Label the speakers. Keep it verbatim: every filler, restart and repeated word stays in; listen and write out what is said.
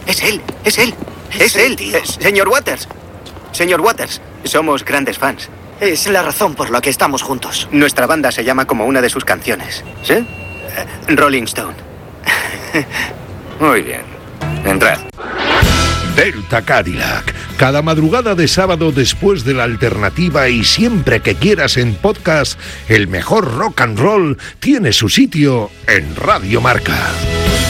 Speaker 1: Es él, es él, es, es él, tío. Es, señor Waters, señor Waters, somos grandes fans.
Speaker 2: Es la razón por la que estamos juntos.
Speaker 1: Nuestra banda se llama como una de sus canciones.
Speaker 3: ¿Sí?
Speaker 1: Uh, Rolling Stone.
Speaker 3: Muy bien. Entrad.
Speaker 4: Delta Cadillac. Cada madrugada de sábado después de la alternativa y siempre que quieras en podcast, el mejor rock and roll tiene su sitio en Radio Marca.